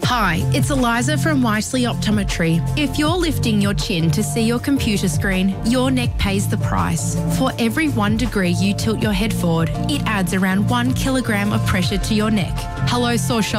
Hi, it's Eliza from Wisely Optometry. If you're lifting your chin to see your computer screen, your neck pays the price. For every 1 degree you tilt your head forward, it adds around 1 kilogram of pressure to your neck. Hello, sore shoulder.